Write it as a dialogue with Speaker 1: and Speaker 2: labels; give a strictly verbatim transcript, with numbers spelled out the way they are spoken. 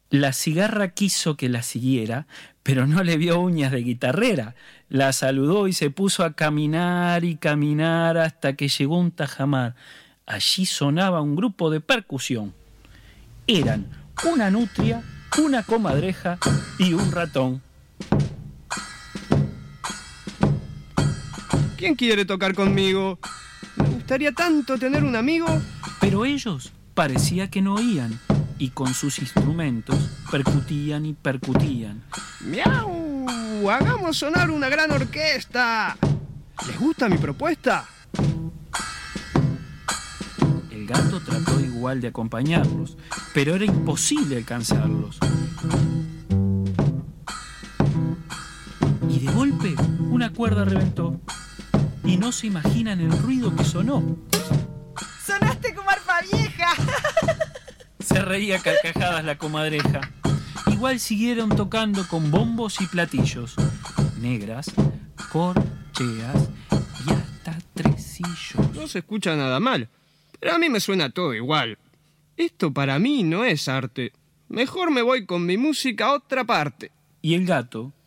Speaker 1: La cigarra quiso que la siguiera, pero no le vio uñas de guitarrera. La saludó y se puso a caminar y caminar hasta que llegó a un tajamar. Allí sonaba un grupo de percusión. Eran una nutria, una comadreja y un ratón.
Speaker 2: ¿Quién quiere tocar conmigo? Me gustaría tanto tener un amigo.
Speaker 1: Pero ellos parecía que no oían, y con sus instrumentos percutían y percutían.
Speaker 2: ¡Miau! ¡Hagamos sonar una gran orquesta! ¿Les gusta mi propuesta?
Speaker 1: El gato trató igual de acompañarlos, pero era imposible alcanzarlos. Y de golpe una cuerda reventó, y no se imaginan el ruido que sonó.
Speaker 3: ¡Sonaste como arpa vieja!
Speaker 1: Se reía a carcajadas la comadreja. Igual siguieron tocando con bombos y platillos, negras, corcheas y hasta tresillos.
Speaker 2: No se escucha nada mal, pero a mí me suena todo igual. Esto para mí no es arte. Mejor me voy con mi música a otra parte.
Speaker 1: Y el gato